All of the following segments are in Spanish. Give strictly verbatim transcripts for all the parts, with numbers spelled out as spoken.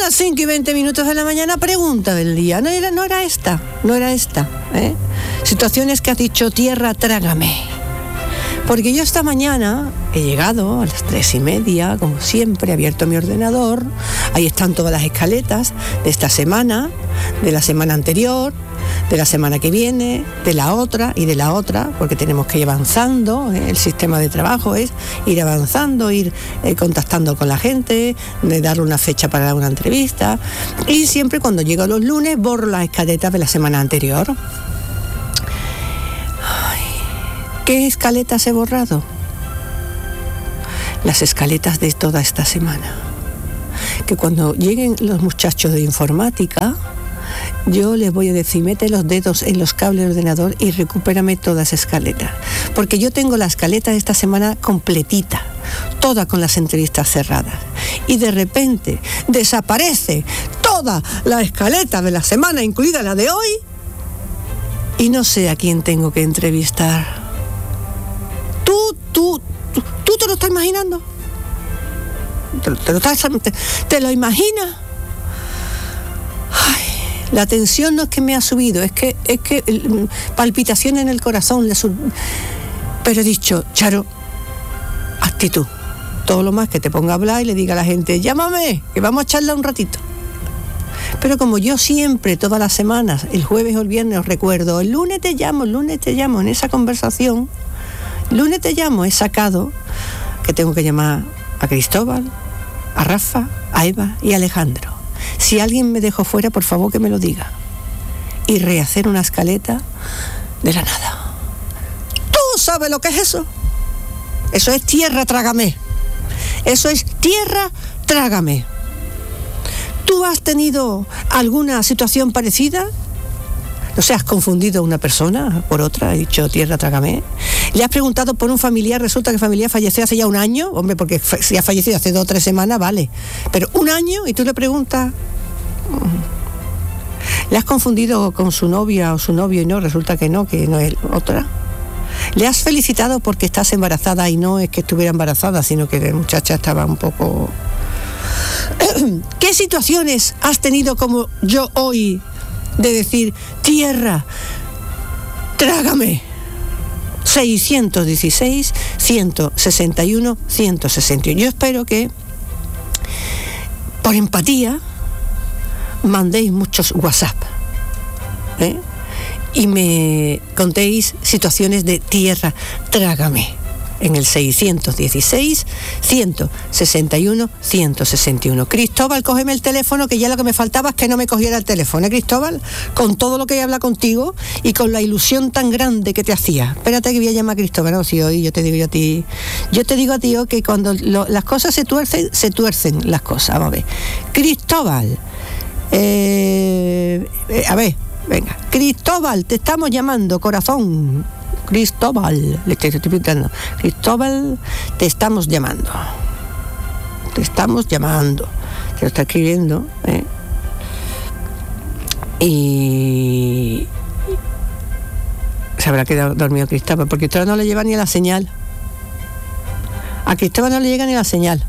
las cinco y veinte minutos de la mañana, pregunta del día. No era, no era esta, no era esta. ¿eh? Situaciones que has dicho, tierra, trágame. Porque yo esta mañana he llegado a las tres y media, como siempre, he abierto mi ordenador. Ahí están todas las escaletas de esta semana, de la semana anterior, de la semana que viene, de la otra y de la otra, porque tenemos que ir avanzando. ¿eh? El sistema de trabajo es ir avanzando, ir eh, contactando con la gente, de darle una fecha para dar una entrevista. Y siempre cuando llego los lunes borro las escaletas de la semana anterior. Ay, ¿qué escaletas he borrado? Las escaletas de toda esta semana. Que cuando lleguen los muchachos de informática, yo les voy a decir, mete los dedos en los cables del ordenador y recupérame todas las escaletas. Porque yo tengo la escaleta de esta semana completita, toda con las entrevistas cerradas. Y de repente desaparece toda la escaleta de la semana, incluida la de hoy, y no sé a quién tengo que entrevistar. ¿Tú, tú, tú, tú te lo estás imaginando? ¿Te, te, lo, estás, te, te lo imaginas? Ay, la tensión no es que me ha subido, es que, es que palpitación en el corazón. Le sub... Pero he dicho, Charo, actitud. Todo lo más que te ponga a hablar y le diga a la gente, llámame, que vamos a charlar un ratito. Pero como yo siempre, todas las semanas, el jueves o el viernes os recuerdo, el lunes te llamo, el lunes te llamo, en esa conversación, el lunes te llamo, he sacado que tengo que llamar a Cristóbal, a Rafa, a Eva y a Alejandro. Si alguien me dejó fuera, por favor que me lo diga. Y rehacer una escaleta de la nada. ¿Tú sabes lo que es eso? Eso es tierra, trágame. Eso es tierra, trágame. ¿Tú has tenido alguna situación parecida? ¿No se has confundido una persona por otra? He dicho tierra, trágame. ¿Le has preguntado por un familiar? Resulta que el familiar falleció hace ya un año. Hombre, porque si ha fallecido hace dos o tres semanas, vale. Pero un año y tú le preguntas... ¿Le has confundido con su novia o su novio y no? Resulta que no, que no es otra. ¿Le has felicitado porque estás embarazada y no es que estuviera embarazada, sino que la muchacha estaba un poco... ¿Qué situaciones has tenido como yo hoy de decir tierra, trágame? seiscientos dieciséis, ciento sesenta y uno, ciento sesenta y uno. Yo espero que por empatía mandéis muchos WhatsApp ¿eh? y me contéis situaciones de tierra, trágame. En el seiscientos dieciséis, ciento sesenta y uno, ciento sesenta y uno. Cristóbal, cógeme el teléfono, que ya lo que me faltaba es que no me cogiera el teléfono, ¿eh, Cristóbal? Con todo lo que he hablado contigo y con la ilusión tan grande que te hacía. Espérate que voy a llamar a Cristóbal, no, si hoy yo te digo yo a ti, yo te digo a ti oh, que cuando lo, las cosas se tuercen, se tuercen las cosas. Vamos a ver. Cristóbal, eh, eh, a ver, venga. Cristóbal, te estamos llamando, corazón. Cristóbal, le estoy explicando. Cristóbal, te estamos llamando. Te estamos llamando. Te lo está escribiendo, ¿eh? Y se habrá quedado dormido Cristóbal, porque Cristóbal no le lleva ni a la señal. A Cristóbal no le llega ni a la señal.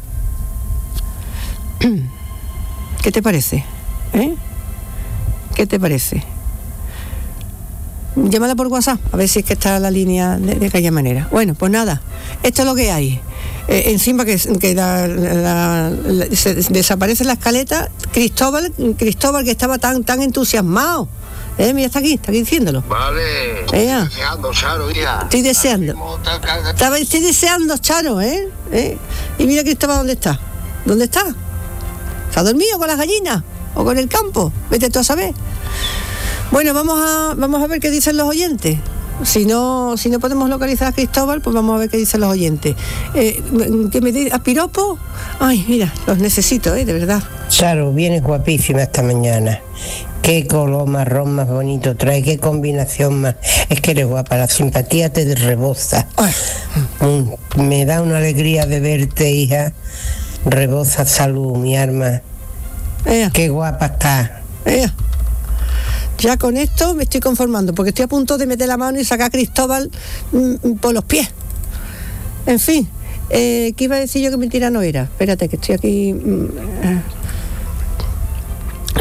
¿Qué te parece? ¿Eh? ¿Qué te parece? Llámala por WhatsApp, a ver si es que está la línea de, de aquella manera. Bueno, pues nada, esto es lo que hay. Eh, encima que, que la, la, la, se, desaparece la escaleta, Cristóbal, Cristóbal que estaba tan tan entusiasmado. Eh, mira, está aquí, está aquí diciéndolo. Vale, estoy eh, deseando, Charo, hija. Estoy deseando. Estaba, estoy deseando, Charo, ¿eh? ¿eh? Y mira Cristóbal, ¿dónde está? ¿Dónde está? ¿Está dormido con las gallinas? ¿O con el campo? Vete tú a saber. Bueno, vamos a vamos a ver qué dicen los oyentes. Si no si no podemos localizar a Cristóbal, pues vamos a ver qué dicen los oyentes. Eh, ¿Qué me dice? ¿A piropo? Ay, mira, los necesito, ¿eh? De verdad. Charo, vienes guapísima esta mañana. Qué color marrón más bonito trae, qué combinación más. Es que eres guapa, la simpatía te reboza. Mm, me da una alegría de verte, hija. Reboza salud, mi arma. Ea. Qué guapa estás. Ea. Ya con esto me estoy conformando, porque estoy a punto de meter la mano y sacar a Cristóbal mm, por los pies. En fin, eh, ¿qué iba a decir yo que mentira no era? Espérate, que estoy aquí... Mm,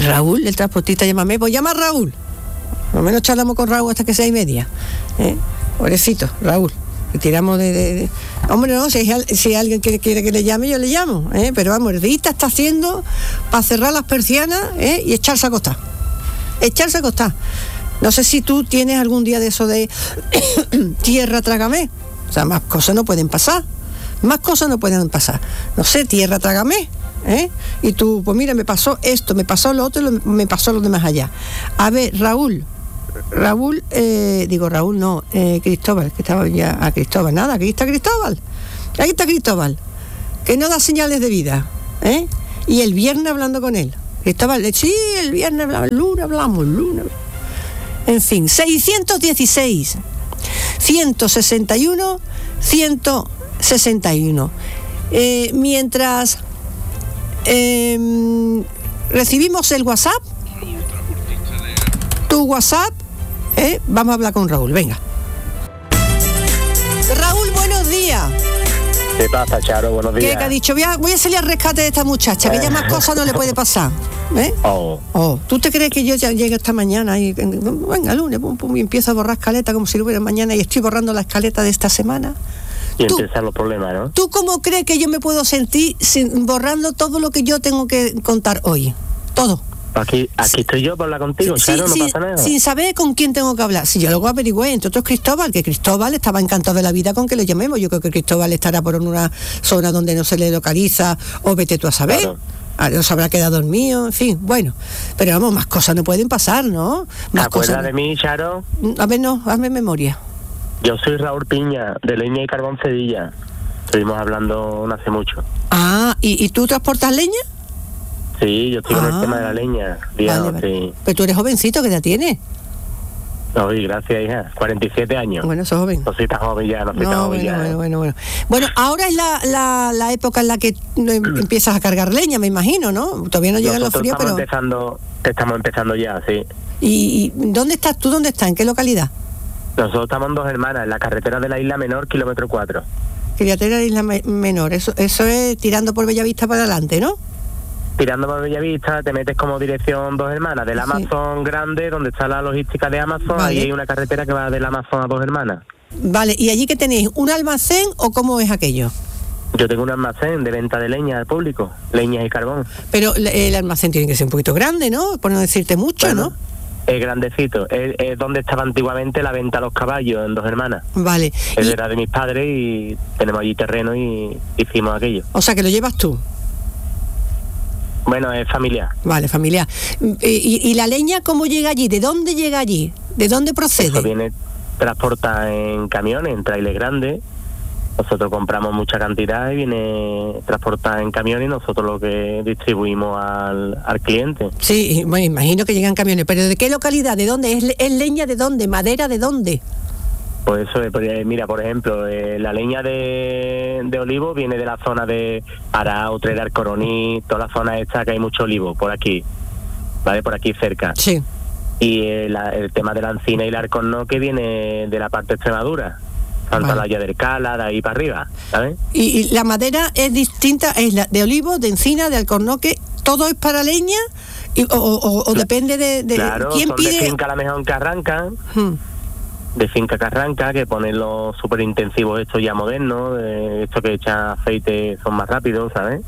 Raúl, el transportista, llámame, pues llama a Raúl. Por lo menos charlamos con Raúl hasta que sea y media. ¿Eh? Pobrecito, Raúl. Que tiramos de, de, de... Hombre, no, si hay, si hay alguien que quiere que le llame, yo le llamo, ¿eh? Pero vamos, el día está haciendo para cerrar las persianas, ¿eh? Y echarse a acostar. Echarse a acostar. No sé si tú tienes algún día de eso de tierra, trágame. O sea, más cosas no pueden pasar. Más cosas no pueden pasar. No sé, tierra, trágame. ¿Eh? Y tú, pues mira, me pasó esto, me pasó lo otro, me pasó lo de más allá. A ver, Raúl, Raúl, eh, digo Raúl, no, eh, Cristóbal, que estaba ya a Cristóbal, nada, aquí está Cristóbal, aquí está Cristóbal, que no da señales de vida, ¿eh? Y el viernes hablando con él, Cristóbal, sí, el viernes hablamos, el lunes hablamos, el lunes, en fin, seiscientos dieciséis, ciento sesenta y uno, ciento sesenta y uno, eh, mientras Eh, recibimos el WhatsApp, tu WhatsApp, eh, vamos a hablar con Raúl, venga. Raúl, buenos días. ¿Qué pasa, Charo? Buenos días. ¿Qué, que ha dicho? Voy a, voy a salir al rescate de esta muchacha, que ya más cosas no le puede pasar. ¿Eh? Oh. Oh, ¿tú te crees que yo ya llegue esta mañana y venga, lunes, pum, pum, y empiezo a borrar escaleta como si lo hubiera mañana y estoy borrando la escaleta de esta semana? Y empiezan los problemas, ¿no? ¿Tú cómo crees que yo me puedo sentir sin, borrando todo lo que yo tengo que contar hoy? Todo. Aquí, aquí estoy yo para hablar contigo, Sí, Charo, no sí, pasa nada. sin saber con quién tengo que hablar. Si yo luego averigüé, entre otros Cristóbal, que Cristóbal estaba encantado de la vida con que lo llamemos. Yo creo que Cristóbal estará por una zona donde no se le localiza, o vete tú a saber. Claro. Ah, no se habrá quedado dormido, en fin, bueno. Pero vamos, más cosas no pueden pasar, ¿no? ¿Te Más acuerdas cosas. de mí, Charo? A ver, no, hazme memoria. Yo soy Raúl Piña, de Leña y Carbón Cedilla. Estuvimos hablando no hace mucho. Ah, ¿y, y tú transportas leña? Sí, yo estoy con Ah. el tema de la leña. Vale, Digamos, vale. sí. Pero tú eres jovencito, ¿qué edad tienes? Oye, gracias, hija. cuarenta y siete años. Bueno, sos joven. No soy tan joven ya, no soy tan No, joven bueno, ya. bueno, bueno, bueno. Bueno, ahora es la, la, la época en la que eh, empiezas a cargar leña, me imagino, ¿no? Todavía no llegan los Nosotros fríos, estamos pero... empezando, estamos empezando ya, sí. ¿Y, y dónde estás tú? ¿Dónde estás? ¿En qué localidad? Nosotros estamos en Dos Hermanas, en la carretera de la Isla Menor, kilómetro cuatro. Criatera de Isla Me- Menor. Eso, eso es tirando por Bellavista para adelante, ¿no? Tirando por Bellavista, te metes como dirección Dos Hermanas, del Sí. Amazon grande, donde está la logística de Amazon, Vale. ahí hay una carretera que va del Amazon a Dos Hermanas. Vale, ¿y allí que tenéis? ¿Un almacén o cómo es aquello? Yo tengo un almacén de venta de leña al público, leña y carbón. Pero el, el almacén tiene que ser un poquito grande, ¿no? Por no decirte mucho, Bueno, ¿no? Es grandecito, es, es donde estaba antiguamente la venta a los caballos en Dos Hermanas. Vale. Él Y- era de mis padres y tenemos allí terreno y hicimos aquello. o sea, que lo llevas tú. Bueno, es familiar. Vale, familiar. ¿Y, y, y la leña cómo llega allí? ¿De dónde llega allí? ¿De dónde procede? Eso viene, transporta en camiones, en trailers grandes. Nosotros compramos mucha cantidad y viene transportada en camiones y nosotros lo que distribuimos al, al cliente. Sí, bueno, imagino que llegan camiones, pero ¿de qué localidad? ¿De dónde? ¿Es, le- es leña de dónde? ¿Madera de dónde? Pues eso, es, pues, mira, por ejemplo, eh, la leña de, de olivo viene de la zona de Arao, Trera, Coroní, toda la zona esta que hay mucho olivo, por aquí, ¿vale? Por aquí cerca. Sí. Y eh, la- el tema de la encina y el alcornoque viene de la parte de Extremadura, Santa Vale. Olalla del Cala, de ahí para arriba, ¿sabes? Y, y la madera es distinta, es la de olivo, de encina, de alcornoque, ¿todo es para leña? Y, o, o- o depende de, de Claro, quién son de pide. finca a la mejor que arrancan, Hmm. de finca que arranca, que ponen los súper intensivos estos ya modernos, de estos que echan aceite son más rápidos, ¿sabes?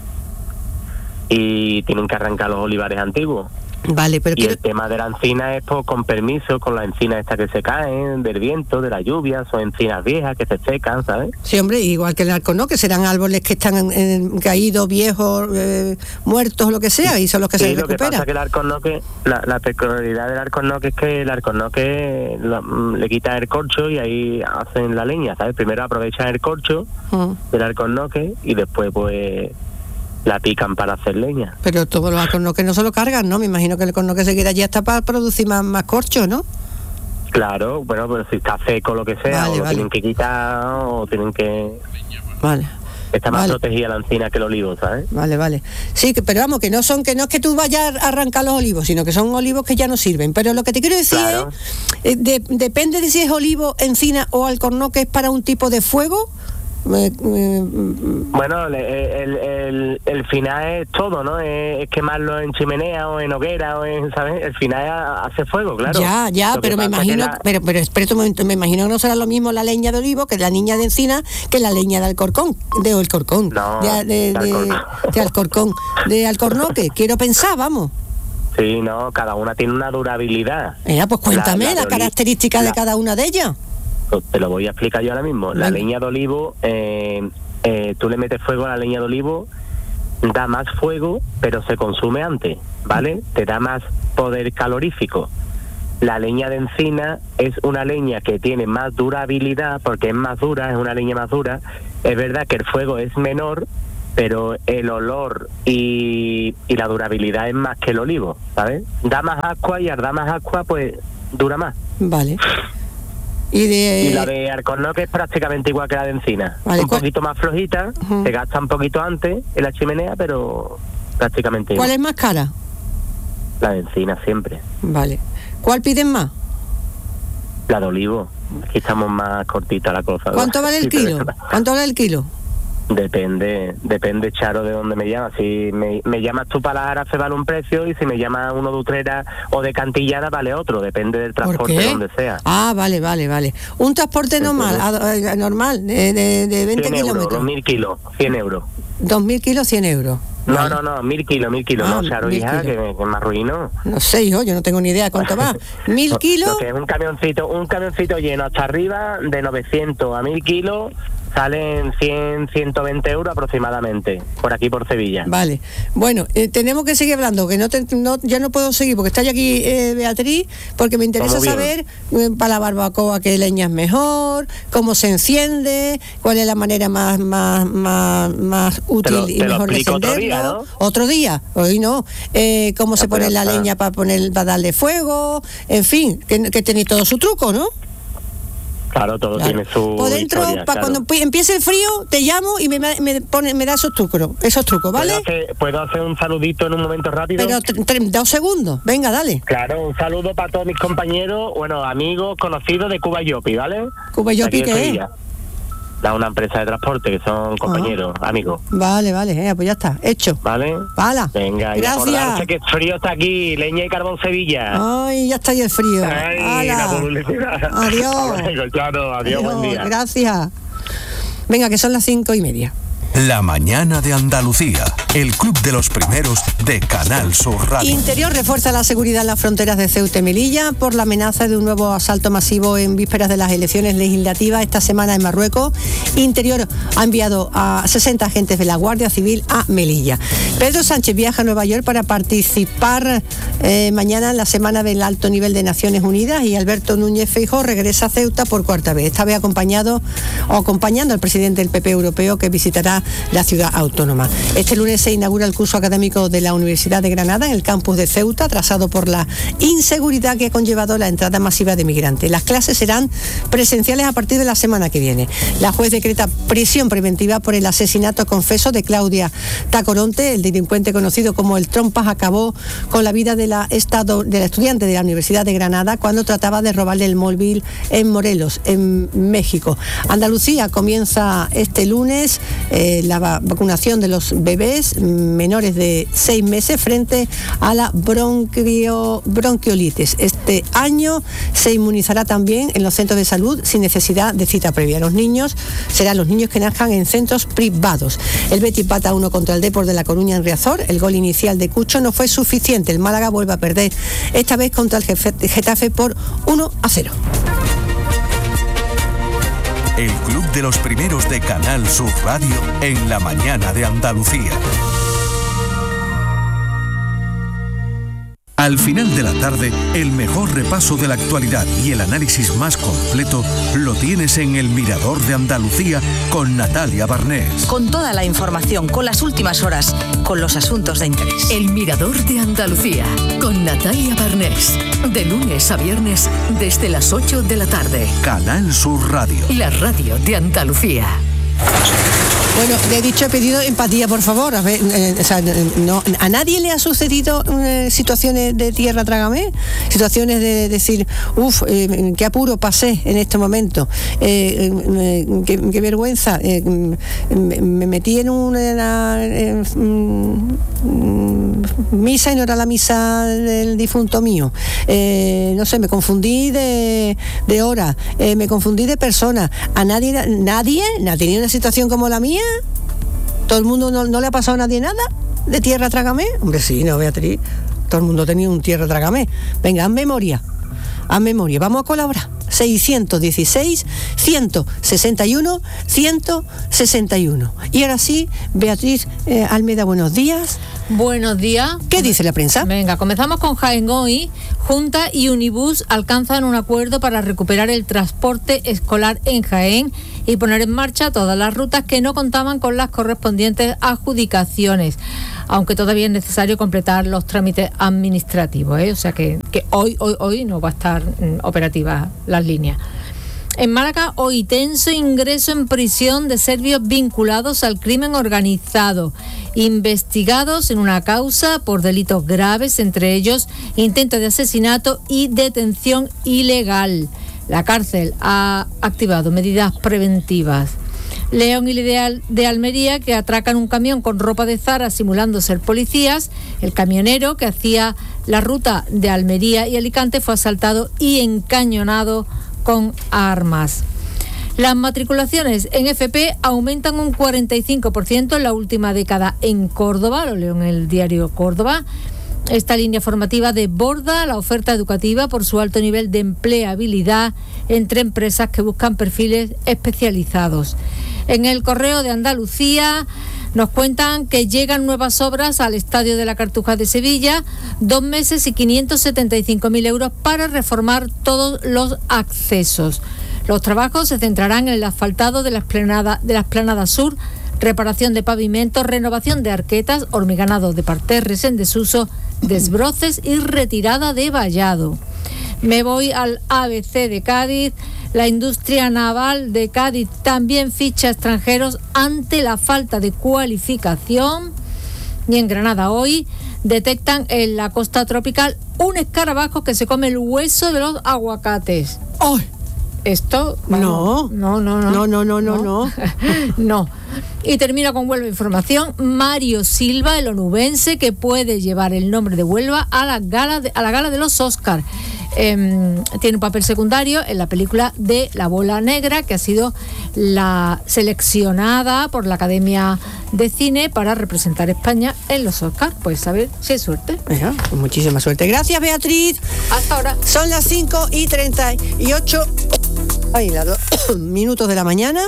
Y tienen que arrancar los olivares antiguos. Vale, pero Y quiero- el tema de la encina es pues, con permiso, con las encinas estas que se caen, del viento, de la lluvia, son encinas viejas que se secan, ¿sabes? sí, hombre, igual que el alcornoque, serán árboles que están en- en- caídos, viejos, eh, muertos, lo que sea, y son los que Sí, se lo que recuperan. pasa es que el alcornoque, la, la peculiaridad del alcornoque es que el alcornoque lo- mm, le quitan el corcho y ahí hacen la leña, ¿sabes? Primero aprovechan el corcho Mm. del alcornoque y después pues la pican para hacer leña. Pero todos los alcornoques no se lo cargan, ¿no? Me imagino que el alcornoque se queda allí hasta para producir más, más corcho, ¿no? Claro, bueno, pues si está seco lo que sea, Vale, o lo vale. tienen que quitar o tienen que... Vale. Está más Vale. protegida la encina que el olivo, ¿sabes? Vale, vale. Sí, que- pero vamos, que no son, que no es que tú vayas a arrancar los olivos, sino que son olivos que ya no sirven. Pero lo que te quiero decir Claro. es, eh, de- depende de si es olivo, encina o alcornoque, es para un tipo de fuego. Eh, eh, Bueno, el, el, el, el final es todo, ¿no? Es, es quemarlo en chimenea o en hoguera o en, ¿sabes? El final hace fuego, claro. Ya, ya, Lo que pero me pasa es que imagino, la- pero, pero espera un momento, me imagino que no será lo mismo la leña de olivo que la leña de encina que la leña de alcorcón, de o el corcón, No, de, de, de de- alcorcón. de alcorcón, de alcornoque, quiero pensar, vamos. Sí, no, cada una tiene una durabilidad. Mira, pues cuéntame La- la, la de oli- característica de la- cada una de ellas. Te lo voy a explicar yo ahora mismo. La Venga. leña de olivo, eh, eh, tú le metes fuego a la leña de olivo, da más fuego, pero se consume antes, ¿vale? Te da más poder calorífico. La leña de encina es una leña que tiene más durabilidad, porque es más dura, es una leña más dura. Es verdad que el fuego es menor, pero el olor y, y la durabilidad es más que el olivo, ¿sabes? Da más ascua y al dar más ascua, pues dura más. Vale. Y de... Y la de alcornoque es prácticamente igual que la de encina. Vale, un ¿cuál- poquito más flojita, Ujú. se gasta un poquito antes en la chimenea, pero prácticamente ¿Cuál igual. es más cara? La de encina siempre. Vale. ¿Cuál piden más? La de olivo. Aquí estamos más cortita la cosa. ¿Cuánto vale el Sí, pero kilo? eso- ¿Cuánto vale el kilo? Depende, depende, Charo, de dónde me llamas. Si me, me llamas tú para la Jarafe vale un precio, y si me llamas uno de Utrera o de Cantillana vale otro, depende del ¿Por transporte qué? donde sea. Ah, vale, vale, vale. Un transporte normal, a- a- normal, de, de, de veinte cien euros, kilómetros. dos mil kilos, cien euros. Dos mil kilos, cien euros. No, Vale. no, no, mil kilos, mil kilos, Ah, no, Charo, mil hija, kilos. que me, que me arruino. No sé, hijo, yo no tengo ni idea de cuánto va. Mil Lo- kilos, Lo que es un camioncito, un camioncito lleno hasta arriba, de novecientos a mil kilos, salen cien, ciento veinte euros aproximadamente, por aquí por Sevilla. vale. Bueno, eh, tenemos que seguir hablando, que no, te- no ya no puedo seguir, porque está ya aquí eh, Beatriz, porque me interesa Todo bien. saber eh, para la barbacoa qué leña es mejor, cómo se enciende, cuál es la manera más más más, más útil lo- y te lo mejor de explico otro encenderlo. día, ¿no? Otro día, hoy no. Eh, cómo se Ah, pone pues la ya está. leña para poner para darle fuego, en fin, que, que tenéis todo su truco, ¿no? Claro, todo Claro. tiene su Por dentro, historia, para claro. cuando pi- empiece el frío, te llamo y me, me, pone, me da esos trucos, esos trucos, ¿vale? ¿Puedo hacer, ¿Puedo hacer un saludito en un momento rápido? Pero tre- tre- dos segundos, venga, dale. Claro, un saludo para todos mis compañeros, bueno, amigos, conocidos de Cuba Yopi, ¿vale? Cuba Yopi, De aquí de ¿qué es? Sevilla. Da una empresa de transporte, que son compañeros, amigos, Vale, vale, eh, pues ya está, hecho. ¿vale? Vala. Venga, y Gracias. acordarse que frío está aquí, leña y carbón Sevilla. Ay, ya está ahí el frío. Ay, Hala. la publicidad. Adiós. Hasta luego, Charo, adiós, buen día. Gracias. Venga, que son las cinco y media. La mañana de Andalucía, el club de los primeros de Canal Sur Radio. Interior refuerza la seguridad en las fronteras de Ceuta y Melilla por la amenaza de un nuevo asalto masivo en vísperas de las elecciones legislativas esta semana en Marruecos. Interior ha enviado a sesenta agentes de la Guardia Civil a Melilla. Pedro Sánchez viaja a Nueva York para participar eh, mañana en la semana del alto nivel de Naciones Unidas, y Alberto Núñez Feijóo regresa a Ceuta por cuarta vez, esta vez acompañado o acompañando al presidente del P P europeo, que visitará la ciudad autónoma. Este lunes se inaugura el curso académico de la Universidad de Granada en el campus de Ceuta, atrasado por la inseguridad que ha conllevado la entrada masiva de migrantes. Las clases serán presenciales a partir de la semana que viene. La juez decreta prisión preventiva por el asesinato confeso de Claudia Tacoronte. El delincuente conocido como el Trompas acabó con la vida de la, estado, de la estudiante de la Universidad de Granada cuando trataba de robarle el móvil en Morelos, en México. Andalucía comienza este lunes eh, la va- vacunación de los bebés menores de seis meses frente a la bronquio- bronquiolitis. Este año se inmunizará también en los centros de salud sin necesidad de cita previa. Los niños serán los niños que nazcan en centros privados. El Betis empata uno contra el Depor de La Coruña en Riazor. El gol inicial de Cucho no fue suficiente. El Málaga vuelve a perder, esta vez contra el Jefe- Getafe por uno a cero. El club de los primeros de Canal Sur Radio en la mañana de Andalucía. Al final de la tarde, el mejor repaso de la actualidad y el análisis más completo lo tienes en El Mirador de Andalucía con Natalia Barnés. Con toda la información, con las últimas horas, con los asuntos de interés. El Mirador de Andalucía, con Natalia Barnés. De lunes a viernes, desde las ocho de la tarde. Canal Sur Radio. La radio de Andalucía. Bueno, le he dicho, he pedido empatía, por favor. A ver, eh, o sea, no, a nadie le ha sucedido eh, situaciones de tierra trágame, situaciones de decir, uff, eh, qué apuro pasé en este momento, eh, eh, qué, qué vergüenza, eh, me, me metí en una eh, misa y no era la misa del difunto mío, eh, no sé, me confundí de, de hora, eh, me confundí de persona. A nadie, nadie, ha tenido una situación como la mía. ¿Todo el mundo no, no le ha pasado a nadie nada de tierra trágame? Hombre, sí, no, Beatriz. Todo el mundo ha tenido un tierra trágame. Venga, haz memoria. Haz memoria. Vamos a colaborar. seiscientos dieciséis, ciento sesenta y uno, ciento sesenta y uno. Y ahora sí, Beatriz eh, Almeida, buenos días. Buenos días. ¿Qué dice la prensa? Venga, comenzamos con Jaén hoy. Junta y Unibus alcanzan un acuerdo para recuperar el transporte escolar en Jaén y poner en marcha todas las rutas que no contaban con las correspondientes adjudicaciones, aunque todavía es necesario completar los trámites administrativos, ¿eh? O sea que, que hoy, hoy, hoy no va a estar mm, operativa las líneas. En Málaga, hoy tenso ingreso en prisión de serbios vinculados al crimen organizado, investigados en una causa por delitos graves, entre ellos intento de asesinato y detención ilegal. La cárcel ha activado medidas preventivas. León y Ideal de Almería, que atracan un camión con ropa de Zara simulando ser policías. El camionero que hacía la ruta de Almería y Alicante fue asaltado y encañonado con armas. Las matriculaciones en F P aumentan un cuarenta y cinco por ciento en la última década en Córdoba, lo leo en el diario Córdoba. Esta línea formativa desborda la oferta educativa por su alto nivel de empleabilidad entre empresas que buscan perfiles especializados. En el Correo de Andalucía nos cuentan que llegan nuevas obras al Estadio de la Cartuja de Sevilla, dos meses y quinientos setenta y cinco mil euros para reformar todos los accesos. Los trabajos se centrarán en el asfaltado de la explanada, de la explanada sur, reparación de pavimentos, renovación de arquetas, hormiganado de parterres en desuso, desbroces y retirada de vallado. Me voy al A B C de Cádiz. La industria naval de Cádiz también ficha extranjeros ante la falta de cualificación. Y en Granada hoy detectan en la costa tropical un escarabajo que se come el hueso de los aguacates. ¡Ay! Esto... Bueno, no, no, no, no, no, no, no, no. No. Y termino con Huelva Información. Mario Silva, el onubense, que puede llevar el nombre de Huelva a la gala de, a la gala de los Oscar. Eh, tiene un papel secundario en la película de La Bola Negra, que ha sido la seleccionada por la Academia de Cine para representar a España en los Oscars. Pues a ver si hay suerte. Venga, pues muchísima suerte. Gracias, Beatriz. Hasta ahora. Son las cinco y treinta y ocho ay, la do, minutos de la mañana.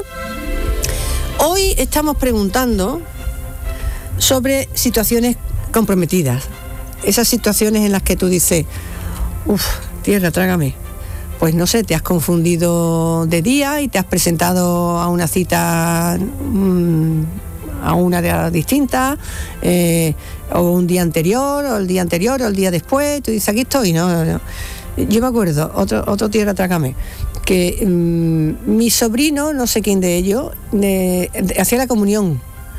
Hoy estamos preguntando sobre situaciones comprometidas. Esas situaciones en las que tú dices, uff, tierra, trágame. Pues no sé, te has confundido de día y te has presentado a una cita, mmm, a una hora distinta, eh, o un día anterior, o el día anterior, o el día después. Tú dices, aquí estoy, ¿no? no. Yo me acuerdo, otro, otro tierra, trágame, que mmm, mi sobrino, no sé quién de ellos, de, de, hacía la comunión.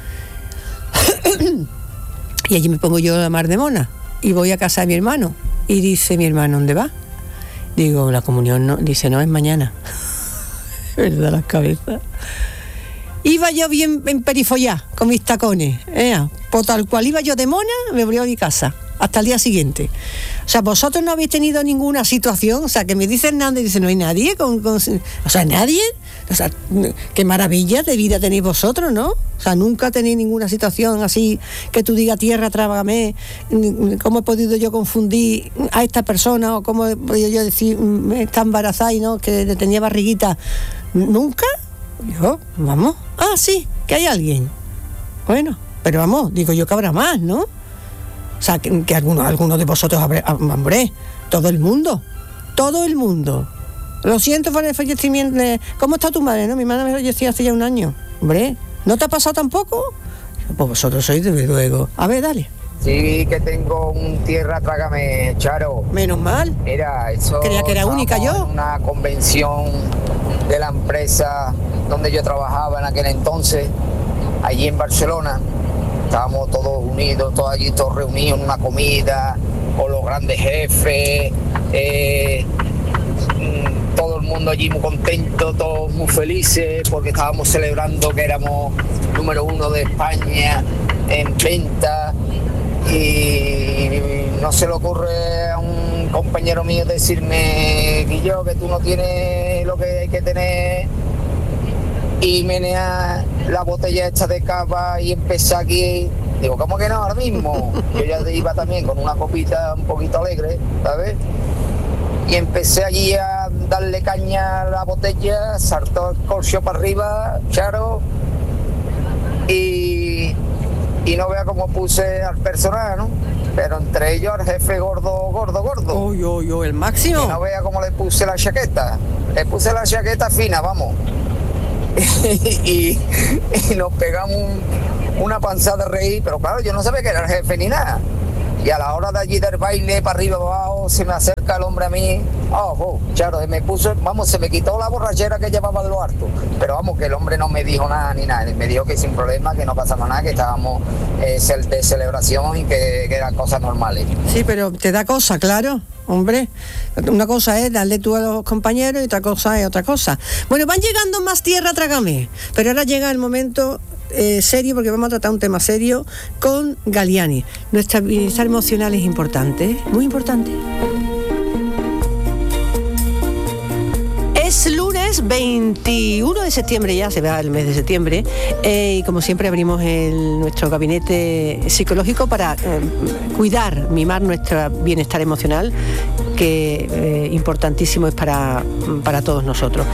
Y allí me pongo yo la mar de mona y voy a casa de mi hermano. Y dice mi hermano, ¿dónde va? Digo, la comunión no. Dice, no, es mañana. ¿Verdad las cabezas? Iba yo bien en perifollá, con mis tacones. ¿eh? Pues tal cual iba yo de mona, me volví a mi casa. Hasta el día siguiente. O sea, vosotros no habéis tenido ninguna situación, o sea, que me dicen nada y dicen, no hay nadie, con, con, o sea, nadie, o sea, qué maravilla de vida tenéis vosotros, ¿no? O sea, nunca tenéis ninguna situación así que tú digas, tierra, trágame, ¿cómo he podido yo confundir a esta persona? O cómo he podido yo decir, está embarazada y no, que tenía barriguita. ¿Nunca? Yo, vamos, ah, sí, que hay alguien. Bueno, pero vamos, digo yo que habrá más, ¿no? O sea, que, que alguno, alguno de vosotros, habré, hombre, todo el mundo, todo el mundo. Lo siento por el fallecimiento. ¿Cómo está tu madre? No, mi madre me falleció hace ya un año. Hombre, ¿no te ha pasado tampoco? Pues vosotros sois desde luego. A ver, dale. Sí, que tengo un tierra, trágame, Charo. Menos mal. Mira, eso... Creía que era única yo. En una convención de la empresa donde yo trabajaba en aquel entonces. allí en Barcelona. Estábamos todos unidos, todos allí, todos reunidos en una comida, con los grandes jefes, eh, todo el mundo allí muy contento, todos muy felices, porque estábamos celebrando que éramos número uno de España en venta, y no se le ocurre a un compañero mío decirme, Guillo, que tú no tienes lo que hay que tener, y menea la botella esta de cava y empecé aquí. Digo, ¿cómo que no? Ahora mismo. Yo ya iba también con una copita un poquito alegre, ¿sabes? Y empecé allí a darle caña a la botella, saltó el corcho para arriba, Charo, y, y no vea cómo puse al personal, ¿no? Pero entre ellos al jefe gordo, gordo, gordo. Uy, uy, uy, el máximo. Y no vea cómo le puse la chaqueta. Le puse la chaqueta fina, vamos. y, y nos pegamos un, una panzada de reír, pero claro, yo no sabía que era el jefe ni nada. Y a la hora de allí del baile, para arriba, para abajo, se me acerca el hombre a mí. Oh, oh, Charo, se me puso, vamos, se me quitó la borrachera que llevaba de lo harto. Pero vamos, que el hombre no me dijo nada ni nada. Me dijo que sin problema, que no pasaba nada, que estábamos eh, de celebración y que, que eran cosas normales. Sí, pero te da cosa, claro. Hombre, una cosa es darle tú a los compañeros y otra cosa es otra cosa. Bueno, van llegando más tierra, trágame. Pero ahora llega el momento eh, serio, porque vamos a tratar un tema serio con Galiani. Nuestro bienestar emocional es importante, muy importante. Es lunes veintiuno de septiembre, ya se va el mes de septiembre, eh, y como siempre abrimos el, nuestro gabinete psicológico para eh, cuidar, mimar nuestro bienestar emocional, que eh, importantísimo es para, para todos nosotros.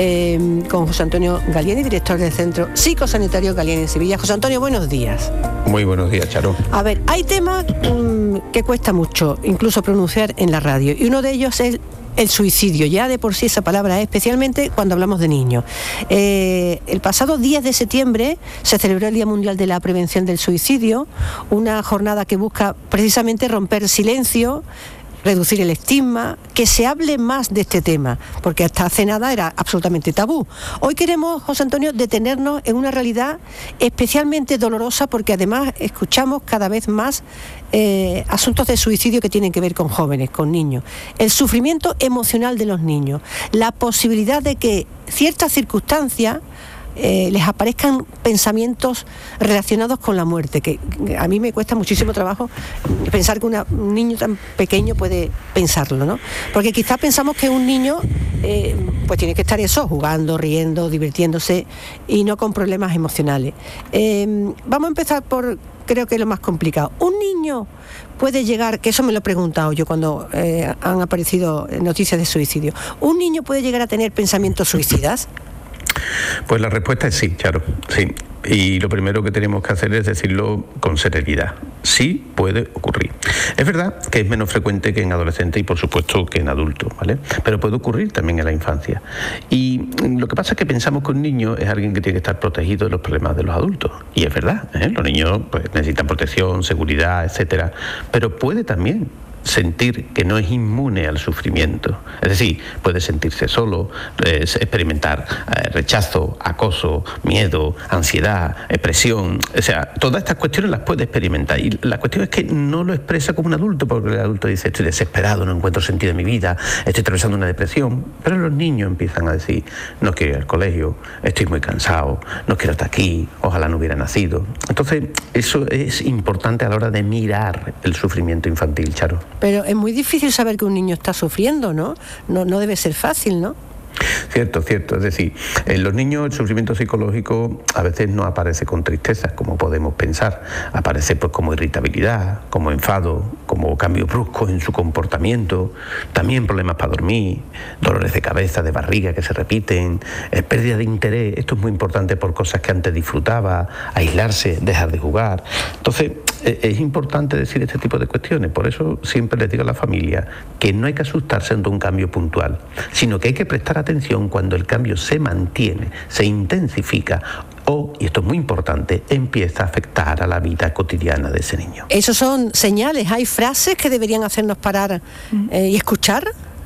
Eh, con José Antonio Galiani, director del Centro Psicosanitario Galiani en Sevilla. José Antonio, buenos días. Muy buenos días, Charo. A ver, hay temas um, que cuesta mucho, incluso pronunciar en la radio, y uno de ellos es el suicidio. Ya de por sí esa palabra es, especialmente cuando hablamos de niños. Eh, el pasado diez de septiembre se celebró el Día Mundial de la Prevención del Suicidio, una jornada que busca precisamente romper silencio, reducir el estigma, que se hable más de este tema, porque hasta hace nada era absolutamente tabú. Hoy queremos, José Antonio, detenernos en una realidad especialmente dolorosa, porque además escuchamos cada vez más eh, asuntos de suicidio que tienen que ver con jóvenes, con niños. El sufrimiento emocional de los niños, la posibilidad de que ciertas circunstancias Eh, les aparezcan pensamientos relacionados con la muerte, que, que a mí me cuesta muchísimo trabajo pensar que una, un niño tan pequeño puede pensarlo, ¿no? Porque quizás pensamos que un niño eh, pues tiene que estar eso, jugando, riendo, divirtiéndose y no con problemas emocionales. Eh, vamos a empezar por, creo que es lo más complicado. Un niño puede llegar, que eso me lo he preguntado yo cuando eh, han aparecido noticias de suicidio, ¿un niño puede llegar a tener pensamientos suicidas? Pues la respuesta es sí, Charo, sí. Y lo primero que tenemos que hacer es decirlo con serenidad. Sí puede ocurrir. Es verdad que es menos frecuente que en adolescentes y por supuesto que en adultos, ¿vale? Pero puede ocurrir también en la infancia. Y lo que pasa es que pensamos que un niño es alguien que tiene que estar protegido de los problemas de los adultos. Y es verdad, ¿eh? Los niños pues, necesitan protección, seguridad, etcétera. Pero puede también sentir que no es inmune al sufrimiento. Es decir, puede sentirse solo, eh, experimentar eh, rechazo, acoso, miedo, ansiedad, depresión. O sea, todas estas cuestiones las puede experimentar. Y la cuestión es que no lo expresa como un adulto, porque el adulto dice, estoy desesperado, no encuentro sentido en mi vida, estoy atravesando una depresión. Pero los niños empiezan a decir, no quiero ir al colegio, estoy muy cansado, no quiero estar aquí, ojalá no hubiera nacido. Entonces, eso es importante a la hora de mirar el sufrimiento infantil, Charo. Pero es muy difícil saber que un niño está sufriendo, ¿no? No, no debe ser fácil, ¿no? Cierto, cierto. Es decir, en los niños el sufrimiento psicológico a veces no aparece con tristeza, como podemos pensar. Aparece pues como irritabilidad, como enfado, como cambios bruscos en su comportamiento, también problemas para dormir, dolores de cabeza, de barriga que se repiten, eh, pérdida de interés. Esto es muy importante por cosas que antes disfrutaba, aislarse, dejar de jugar. Entonces, eh, es importante decir este tipo de cuestiones. Por eso siempre les digo a la familia que no hay que asustarse ante un cambio puntual, sino que hay que prestar atención cuando el cambio se mantiene, se intensifica o, y esto es muy importante, empieza a afectar a la vida cotidiana de ese niño. ¿Esos son señales? ¿Hay frases que deberían hacernos parar eh, y escuchar?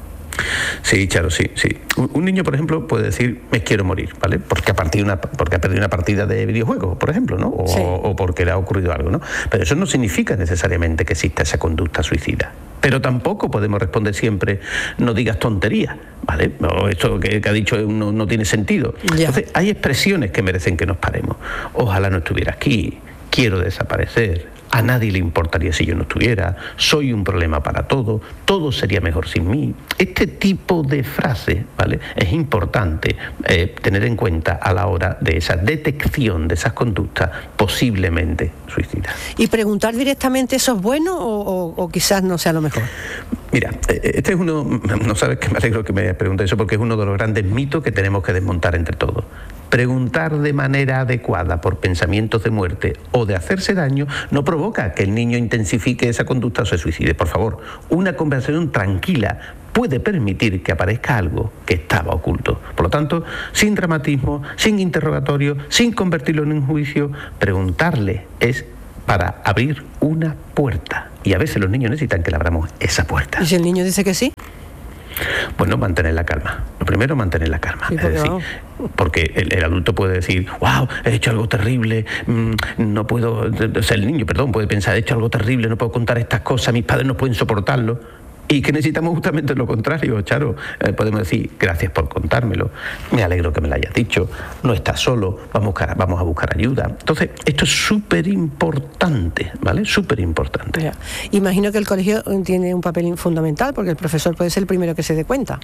Sí, Charo, sí, sí. Un, un niño, por ejemplo, puede decir, me quiero morir, ¿vale? Porque ha, partido una, porque ha perdido una partida de videojuegos, por ejemplo, ¿no? O, sí. o porque le ha ocurrido algo, ¿no? Pero eso no significa necesariamente que exista esa conducta suicida. Pero tampoco podemos responder siempre, no digas tonterías, ¿vale? O esto que, que ha dicho no, no tiene sentido. Ya. Entonces, hay expresiones que merecen que nos paremos. Ojalá no estuviera aquí, quiero desaparecer. A nadie le importaría si yo no estuviera, soy un problema para todo, todo sería mejor sin mí. Este tipo de frases, ¿vale? Es importante eh, tener en cuenta a la hora de esa detección de esas conductas posiblemente suicidas. ¿Y preguntar directamente eso es bueno o, o, o quizás no sea lo mejor? Mira, este es uno, no sabes que me alegro que me preguntes eso, porque es uno de los grandes mitos que tenemos que desmontar entre todos. Preguntar de manera adecuada por pensamientos de muerte o de hacerse daño no provoca que el niño intensifique esa conducta o se suicide. Por favor, una conversación tranquila puede permitir que aparezca algo que estaba oculto. Por lo tanto, sin dramatismo, sin interrogatorio, sin convertirlo en un juicio, preguntarle es para abrir una puerta. Y a veces los niños necesitan que le abramos esa puerta. ¿Y si el niño dice que sí? Bueno, mantener la calma. Lo primero, mantener la calma. Sí, es decir, no. Porque el, el adulto puede decir, wow, he hecho algo terrible, mmm, no puedo, o sea, el niño, perdón, puede pensar, he hecho algo terrible, no puedo contar estas cosas, mis padres no pueden soportarlo. Y que necesitamos justamente lo contrario, Charo. Eh, podemos decir, gracias por contármelo, me alegro que me lo hayas dicho, no estás solo, vamos a buscar, vamos a buscar ayuda. Entonces, esto es súper importante, ¿vale? Súper importante. Ya. Imagino que el colegio tiene un papel fundamental, porque el profesor puede ser el primero que se dé cuenta.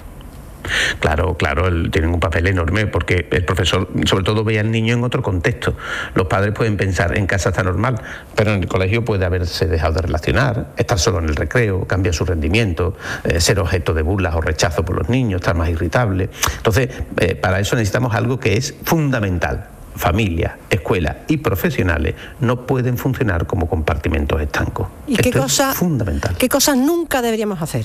Claro, claro, el, tienen un papel enorme porque el profesor sobre todo ve al niño en otro contexto. Los padres pueden pensar, en casa está normal, pero en el colegio puede haberse dejado de relacionar, estar solo en el recreo, cambiar su rendimiento, eh, ser objeto de burlas o rechazo por los niños, estar más irritable. Entonces, eh, para eso necesitamos algo que es fundamental. Familia, escuela y profesionales no pueden funcionar como compartimentos estancos. ¿Y Esto qué cosa, es fundamental. ¿Qué cosas nunca deberíamos hacer?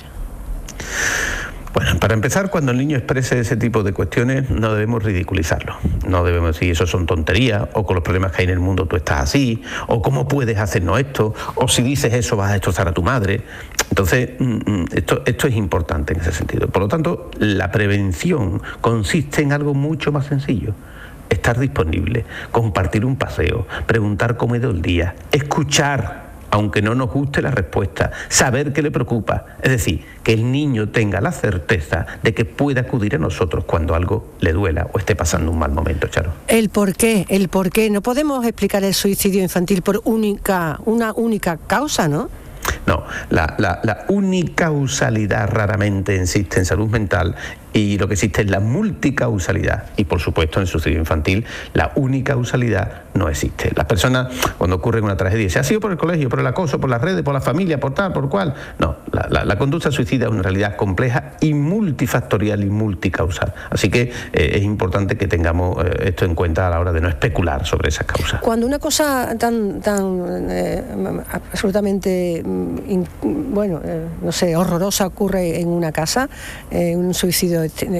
Bueno, para empezar, cuando el niño exprese ese tipo de cuestiones, no debemos ridiculizarlo. No debemos decir, eso son tonterías, o con los problemas que hay en el mundo tú estás así, o cómo puedes hacernos esto, o si dices eso vas a destrozar a tu madre. Entonces, esto, esto es importante en ese sentido. Por lo tanto, la prevención consiste en algo mucho más sencillo. Estar disponible, compartir un paseo, preguntar cómo ha ido el día, escuchar, aunque no nos guste la respuesta, saber qué le preocupa, es decir, que el niño tenga la certeza de que puede acudir a nosotros cuando algo le duela o esté pasando un mal momento, Charo. El por qué, el por qué, no podemos explicar el suicidio infantil por única, una única causa, ¿no? No, la, la, la unicausalidad raramente existe en salud mental y lo que existe es la multicausalidad. Y por supuesto en el suicidio infantil la unicausalidad no existe. Las personas cuando ocurre una tragedia dicen, ha sido por el colegio, por el acoso, por las redes, por la familia, por tal, por cual. No, la, la, la conducta suicida es una realidad compleja y multifactorial y multicausal. Así que eh, es importante que tengamos eh, esto en cuenta a la hora de no especular sobre esas causas. Cuando una cosa tan, tan eh, absolutamente in, bueno, eh, no sé, horrorosa ocurre en una casa, eh, un suicidio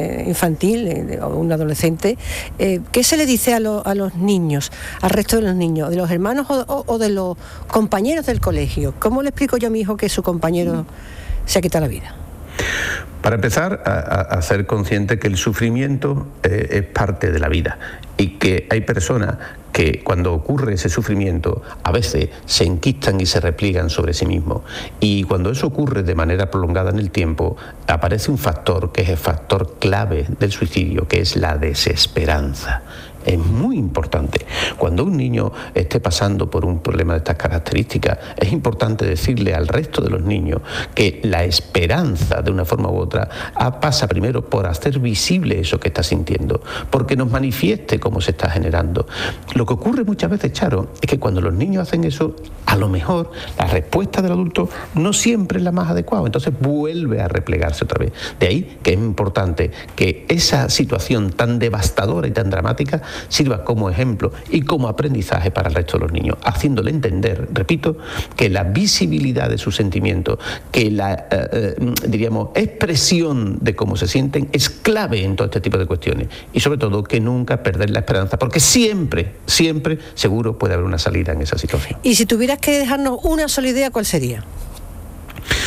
infantil o un adolescente, eh, ¿qué se le dice a, lo, a los niños, al resto de los niños, de los hermanos o, o, o de los compañeros del colegio? ¿Cómo le explico yo a mi hijo que su compañero se ha quitado la vida? Para empezar, a, a ser consciente que el sufrimiento eh, es parte de la vida y que hay personas que cuando ocurre ese sufrimiento a veces se enquistan y se repliegan sobre sí mismos, y cuando eso ocurre de manera prolongada en el tiempo aparece un factor que es el factor clave del suicidio, que es la desesperanza. Es muy importante. Cuando un niño esté pasando por un problema de estas características, es importante decirle al resto de los niños que la esperanza, de una forma u otra, pasa primero por hacer visible eso que está sintiendo, porque nos manifieste cómo se está generando. Lo que ocurre muchas veces, Charo, es que cuando los niños hacen eso, a lo mejor la respuesta del adulto no siempre es la más adecuada, entonces vuelve a replegarse otra vez. De ahí que es importante que esa situación tan devastadora y tan dramática sirva como ejemplo y como aprendizaje para el resto de los niños, haciéndole entender, repito, que la visibilidad de sus sentimientos, que la, eh, eh, diríamos, expresión de cómo se sienten es clave en todo este tipo de cuestiones, y sobre todo que nunca perder la esperanza, porque siempre, siempre, seguro puede haber una salida en esa situación. Y si tuvieras que dejarnos una sola idea, ¿cuál sería?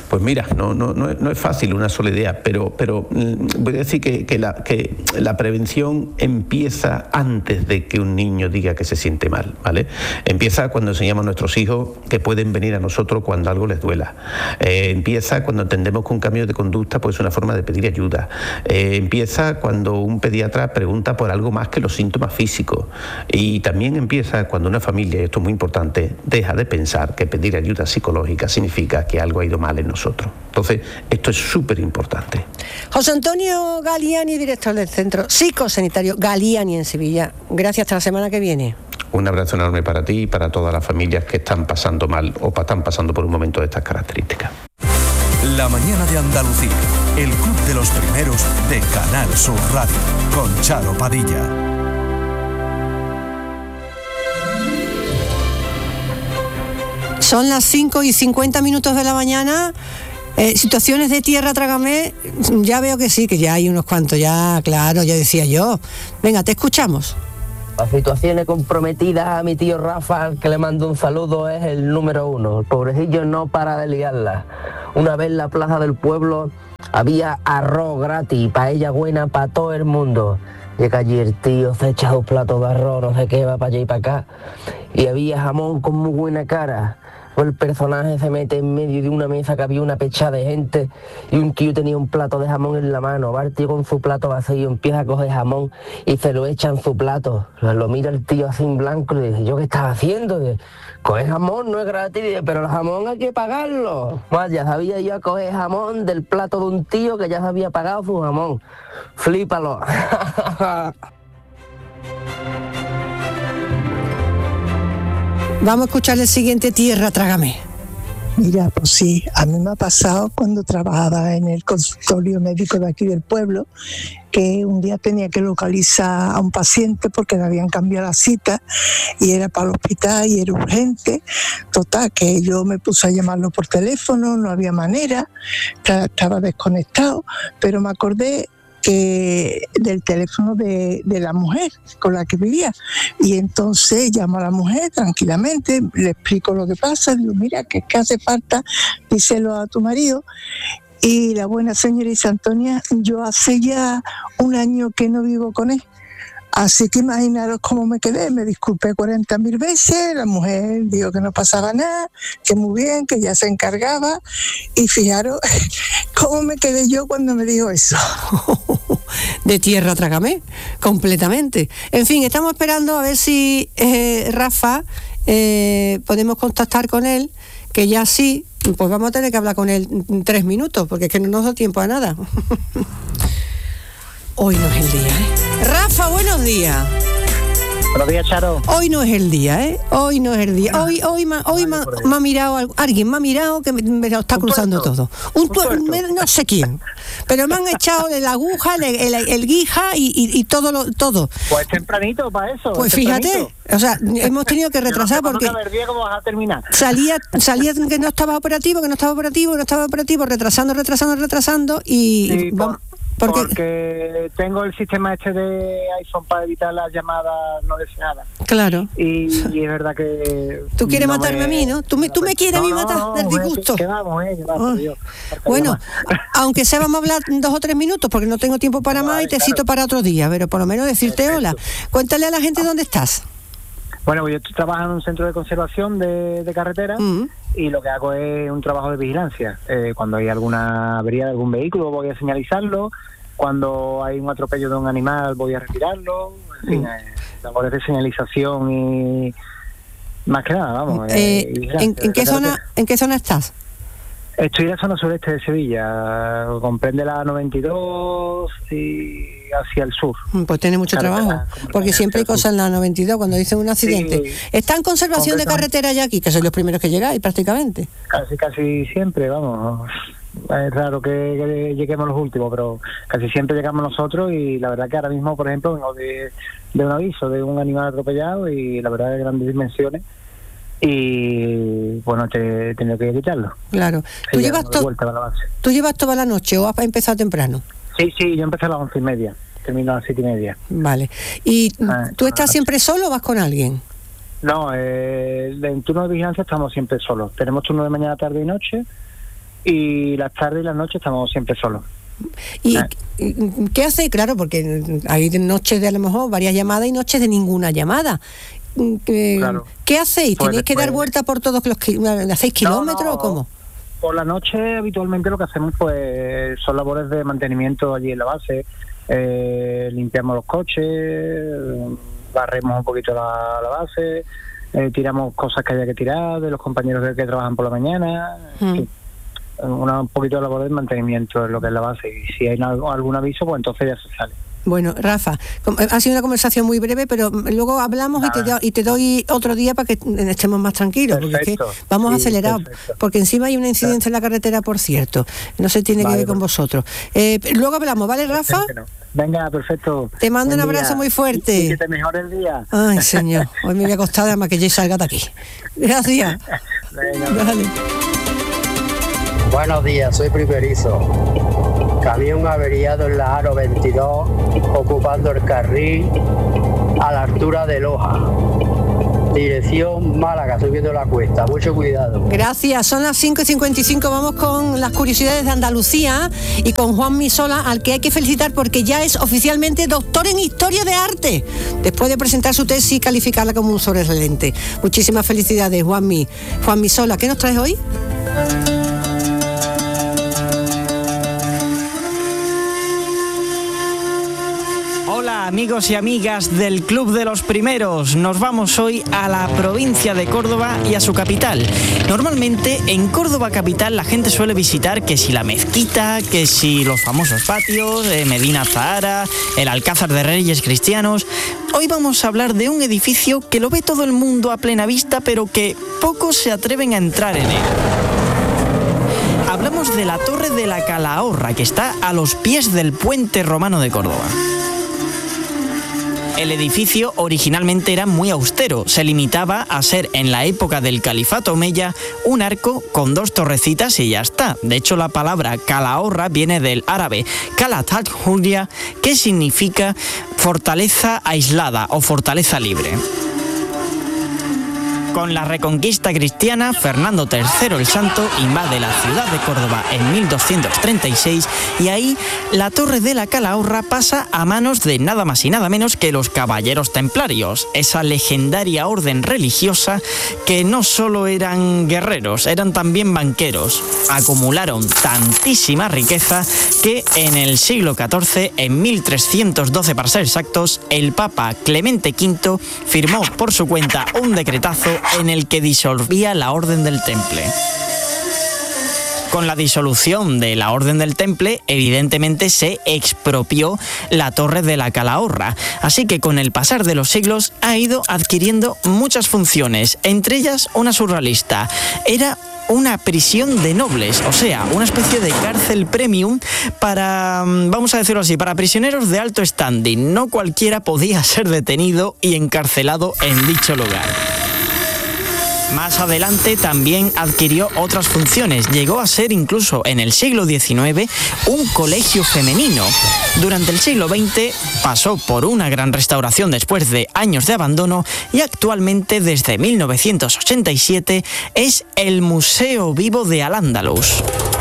Pues mira, no, no, no, es, no es fácil una sola idea, pero, pero voy a decir que, que, la, que la prevención empieza antes de que un niño diga que se siente mal, ¿vale? Empieza cuando enseñamos a nuestros hijos que pueden venir a nosotros cuando algo les duela. Eh, empieza cuando entendemos que un cambio de conducta pues, es una forma de pedir ayuda. Eh, empieza cuando un pediatra pregunta por algo más que los síntomas físicos. Y también empieza cuando una familia, y esto es muy importante, deja de pensar que pedir ayuda psicológica significa que algo ha ido mal en nosotros. Entonces, esto es súper importante. José Antonio Galiani, director del Centro Psicosanitario Galiani en Sevilla. Gracias, hasta la semana que viene. Un abrazo enorme para ti y para todas las familias que están pasando mal o están pasando por un momento de estas características. La mañana de Andalucía, el club de los primeros de Canal Sur Radio, con Charo Padilla. Son las cinco y cincuenta minutos de la mañana. Eh, situaciones de tierra, trágame, ya veo que sí, que ya hay unos cuantos, ya, claro, ya decía yo. Venga, te escuchamos. Las situaciones comprometidas a mi tío Rafa, al que le mando un saludo, es el número uno. El pobrecillo no para de liarla. Una vez en la plaza del pueblo había arroz gratis, paella buena para todo el mundo. Llega allí el tío, se echa dos platos de arroz, no sé qué, va para allá y para acá. Y había jamón con muy buena cara. El personaje se mete en medio de una mesa que había una pechada de gente y un tío tenía un plato de jamón en la mano. Va el tío con su plato vacío, empieza a coger jamón y se lo echa en su plato. Lo mira el tío así en blanco y le dice, ¿yo qué estaba haciendo? Dice, coger jamón no es gratis, dice, pero el jamón hay que pagarlo. Vaya, sabía yo a coger jamón del plato de un tío que ya se había pagado su jamón. Flípalo. Vamos a escuchar el siguiente, Tierra, trágame. Mira, pues sí, a mí me ha pasado cuando trabajaba en el consultorio médico de aquí del pueblo, que un día tenía que localizar a un paciente porque le habían cambiado la cita y era para el hospital y era urgente. Total, que yo me puse a llamarlo por teléfono, no había manera, estaba desconectado, pero me acordé que del teléfono de, de la mujer con la que vivía, y entonces llamo a la mujer tranquilamente, le explico lo que pasa, digo, mira, que es que hace falta, díselo a tu marido. Y la buena señorita Antonia, yo hace ya un año que no vivo con él, así que imaginaros cómo me quedé. Me disculpé cuarenta mil veces, la mujer dijo que no pasaba nada, que muy bien, que ya se encargaba, y fijaros cómo me quedé yo cuando me dijo eso. De tierra, trágame, completamente. En fin, estamos esperando a ver si eh, Rafa eh, podemos contactar con él, que ya sí, pues vamos a tener que hablar con él en tres minutos, porque es que no nos da tiempo a nada. Hoy no es el día, ¿eh? Rafa, buenos días. Buenos días, Charo. Hoy no es el día, ¿eh? Hoy no es el día. Hoy, hoy, ma, hoy ma, me ha mirado, alguien me ha mirado que me, me lo está cruzando todo. Un tuerto, no sé quién. Pero me han echado la aguja, el, el, el guija y, y, y todo lo todo. Pues tempranito para eso. Pues fíjate, o sea, hemos tenido que retrasar no porque ver día cómo vas a terminar. salía, salía que no estaba operativo, que no estaba operativo, que no estaba operativo, retrasando, retrasando, retrasando y sí, vamos. Por, porque... porque tengo el sistema este de iPhone para evitar las llamadas no deseadas. Claro. Y, y es verdad que... Tú quieres no matarme me... a mí, ¿no? Tú me, tú me quieres no, a mí matar no, del disgusto. Que, que vamos, eh, que vamos, oh. yo, bueno, aunque sea vamos a hablar dos o tres minutos, porque no tengo tiempo para no, más y te claro. cito para otro día, pero por lo menos decirte Perfecto. Hola. Cuéntale a la gente dónde estás. Bueno, pues yo estoy trabajando en un centro de conservación de, de carretera mm. y lo que hago es un trabajo de vigilancia. Eh, cuando hay alguna avería de algún vehículo voy a señalizarlo. Cuando hay un atropello de un animal voy a retirarlo, en fin, mm. eh, labores de señalización y más que nada, vamos. Eh, eh, ¿en, ¿en, qué zona, ¿En qué zona estás? Estoy en la zona sureste de Sevilla, comprende la noventa y dos y hacia el sur. Pues tiene mucho carretera, trabajo, porque siempre hay cosas en la noventa y dos cuando dicen un accidente. Sí, está en conservación de carretera ya aquí, que sois los primeros que llegáis prácticamente. Casi, casi siempre, vamos. Es raro que, que lleguemos los últimos, pero casi siempre llegamos nosotros y la verdad que ahora mismo, por ejemplo, vengo de, de un aviso de un animal atropellado y la verdad de grandes dimensiones y bueno, te he tenido que quitarlo. Claro. ¿Tú llevas, to- ¿Tú llevas toda la noche o has empezado temprano? Sí, sí, yo empecé a las once y media, termino a las siete y media. Vale. ¿Y ah, tú estás siempre solo o vas con alguien? No, eh, en turno de vigilancia estamos siempre solos. Tenemos turno de mañana, tarde y noche. y las tardes y las noches estamos siempre solos. ¿Y qué hace? Claro, porque hay noches de a lo mejor varias llamadas y noches de ninguna llamada. Claro. ¿Qué hacéis? Pues ¿Tenéis después... que dar vuelta por todos los kilómetros? ¿Hacéis kilómetros no, no. o cómo? Por la noche habitualmente lo que hacemos pues son labores de mantenimiento allí en la base. Eh, limpiamos los coches, barremos un poquito la, la base, eh, tiramos cosas que haya que tirar de los compañeros que, que trabajan por la mañana. Mm. Sí. Una, un poquito de labor de mantenimiento en lo que es la base, y si hay algún aviso pues entonces ya se sale. Bueno, Rafa, ha sido una conversación muy breve, pero luego hablamos y te, y te doy otro día para que estemos más tranquilos, perfecto, porque es que vamos sí, acelerados, perfecto. Porque encima hay una incidencia en la carretera, por cierto, no se tiene vale, que ver con vosotros. Eh, luego hablamos, ¿vale, Rafa? Venga, perfecto. Te mando Buen un abrazo día. Muy fuerte. Y que te mejore el día. Ay, señor, hoy me voy a acostar además que yo salga de aquí. Gracias. Venga. Dale. Buenos días, soy primerizo. Camión averiado en la Aro veintidós, ocupando el carril a la altura de Loja. Dirección Málaga, subiendo la cuesta. Mucho cuidado. Gracias. Son las cinco y cincuenta y cinco. Vamos con las curiosidades de Andalucía y con Juan Misola, al que hay que felicitar porque ya es oficialmente doctor en Historia de Arte, después de presentar su tesis y calificarla como un sobresaliente. Muchísimas felicidades, Juanmi. Juan Misola, ¿qué nos traes hoy? Hola amigos y amigas del Club de los Primeros, nos vamos hoy a la provincia de Córdoba y a su capital. Normalmente en Córdoba capital la gente suele visitar que si la mezquita, que si los famosos patios, eh, Medina Zahara, el Alcázar de Reyes Cristianos. Hoy vamos a hablar de un edificio que lo ve todo el mundo a plena vista, pero que pocos se atreven a entrar en él. Hablamos de la Torre de la Calahorra, que está a los pies del puente romano de Córdoba. El edificio originalmente era muy austero, se limitaba a ser en la época del Califato Omeya un arco con dos torrecitas y ya está. De hecho, la palabra Calahorra viene del árabe Kalat al-Huria, que significa fortaleza aislada o fortaleza libre. Con la reconquista cristiana, Fernando tercero el Santo invade la ciudad de Córdoba en mil doscientos treinta y seis y ahí la Torre de la Calahorra pasa a manos de nada más y nada menos que los Caballeros Templarios, esa legendaria orden religiosa que no solo eran guerreros, eran también banqueros. Acumularon tantísima riqueza que en el siglo catorce, en mil trescientos doce para ser exactos, el Papa Clemente quinto firmó por su cuenta un decretazo en el que disolvía la Orden del Temple. Con la disolución de la Orden del Temple, evidentemente se expropió la Torre de la Calahorra, así que con el pasar de los siglos ha ido adquiriendo muchas funciones, entre ellas una surrealista. Era una prisión de nobles, o sea, una especie de cárcel premium para, vamos a decirlo así, para prisioneros de alto standing. No cualquiera podía ser detenido y encarcelado en dicho lugar. Más adelante también adquirió otras funciones. Llegó a ser incluso en el siglo diecinueve un colegio femenino. Durante el siglo veinte pasó por una gran restauración después de años de abandono y actualmente desde mil novecientos ochenta y siete es el Museo Vivo de Al-Ándalus.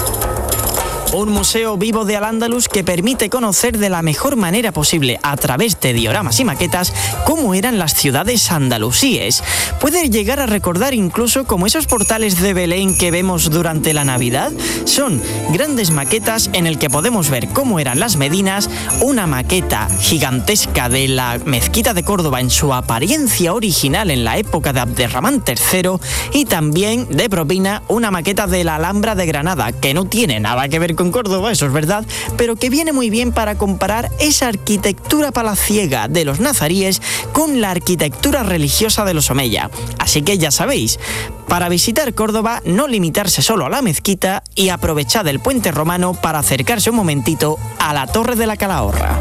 Un museo vivo de Al-Ándalus que permite conocer de la mejor manera posible, a través de dioramas y maquetas, cómo eran las ciudades andalusíes. Puede llegar a recordar incluso como esos portales de Belén que vemos durante la Navidad. Son grandes maquetas en el que podemos ver cómo eran las medinas, una maqueta gigantesca de la mezquita de Córdoba en su apariencia original en la época de Abderramán tercero y también de propina una maqueta de la Alhambra de Granada, que no tiene nada que ver con Córdoba, eso es verdad, pero que viene muy bien para comparar esa arquitectura palaciega de los nazaríes con la arquitectura religiosa de los Omeya. Así que ya sabéis, para visitar Córdoba no limitarse solo a la mezquita y aprovechad el puente romano para acercarse un momentito a la Torre de la Calahorra.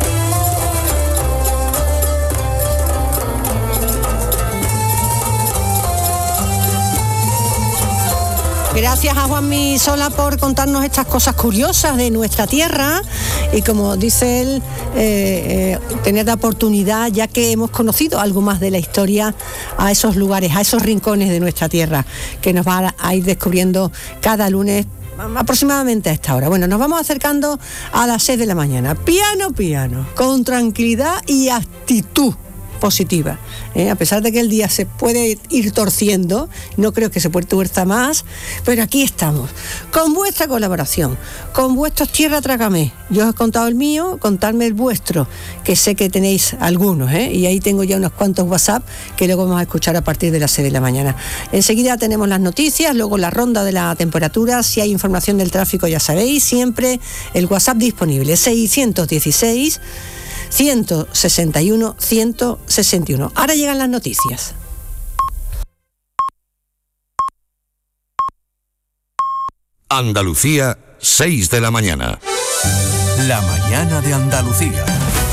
Gracias a Juanmi Sola por contarnos estas cosas curiosas de nuestra tierra y, como dice él, eh, eh, tener la oportunidad, ya que hemos conocido algo más de la historia, a esos lugares, a esos rincones de nuestra tierra, que nos va a ir descubriendo cada lunes aproximadamente a esta hora. Bueno, nos vamos acercando a las seis de la mañana. Piano, piano, con tranquilidad y actitud positiva, ¿eh? A pesar de que el día se puede ir torciendo, no creo que se tuerza más, pero aquí estamos, con vuestra colaboración, con vuestros Tierra Trágame. Yo os he contado el mío, contadme el vuestro, que sé que tenéis algunos, ¿eh? Y ahí tengo ya unos cuantos WhatsApp que luego vamos a escuchar a partir de las seis de la mañana. Enseguida tenemos las noticias, luego la ronda de la temperatura, si hay información del tráfico ya sabéis, siempre el WhatsApp disponible, seiscientos dieciséis ciento sesenta y uno ciento sesenta y uno. Ahora llegan las noticias. Andalucía, seis de la mañana. La mañana de Andalucía.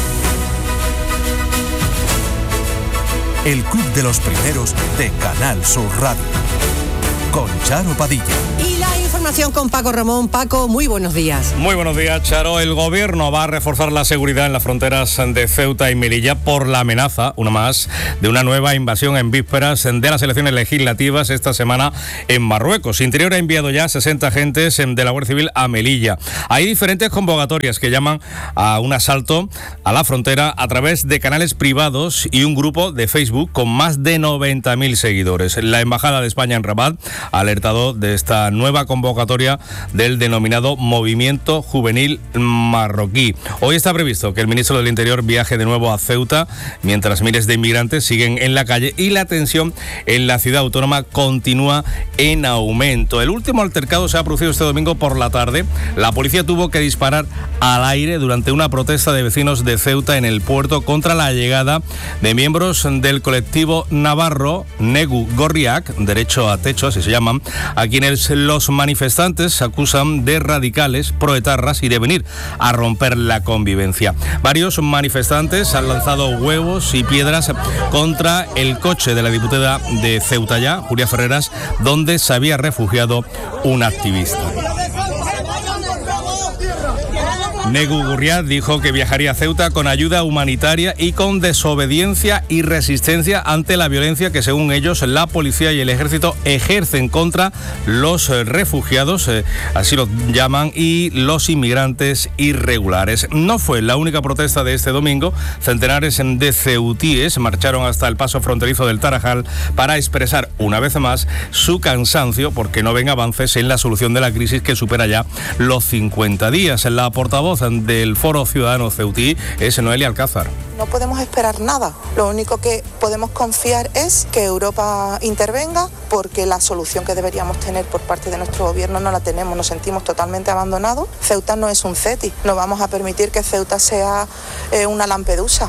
El Club de los Primeros de Canal Sur Radio. Con Charo Padilla. Y la información con Paco Ramón. Paco, muy buenos días. Muy buenos días, Charo. El gobierno va a reforzar la seguridad en las fronteras de Ceuta y Melilla por la amenaza, una más, de una nueva invasión en vísperas de las elecciones legislativas esta semana en Marruecos. Interior ha enviado ya sesenta agentes de la Guardia Civil a Melilla. Hay diferentes convocatorias que llaman a un asalto a la frontera a través de canales privados y un grupo de Facebook con más de noventa mil seguidores. La Embajada de España en Rabat ha alertado de esta nueva convocatoria del denominado Movimiento Juvenil Marroquí. Hoy está previsto que el ministro del Interior viaje de nuevo a Ceuta, mientras miles de inmigrantes siguen en la calle y la tensión en la ciudad autónoma continúa en aumento. El último altercado se ha producido este domingo por la tarde. La policía tuvo que disparar al aire durante una protesta de vecinos de Ceuta en el puerto contra la llegada de miembros del colectivo navarro Negu Gorriak, Derecho a Techo, así se llaman, a quienes los manifestantes acusan de radicales, proetarras y de venir a romper la convivencia. Varios manifestantes han lanzado huevos y piedras contra el coche de la diputada de Ceuta Ya, Julia Ferreras, donde se había refugiado un activista. Negu Gorriak dijo que viajaría a Ceuta con ayuda humanitaria y con desobediencia y resistencia ante la violencia que, según ellos, la policía y el ejército ejercen contra los refugiados, eh, así lo llaman, y los inmigrantes irregulares. No fue la única protesta de este domingo. Centenares de ceutíes marcharon hasta el paso fronterizo del Tarajal para expresar una vez más su cansancio porque no ven avances en la solución de la crisis que supera ya los cincuenta días. La portavoz del Foro Ciudadano Ceutí es Noelia Alcázar. No podemos esperar nada. Lo único que podemos confiar es que Europa intervenga, porque la solución que deberíamos tener por parte de nuestro gobierno no la tenemos. Nos sentimos totalmente abandonados. Ceuta no es un CETI. No vamos a permitir que Ceuta sea eh, una Lampedusa.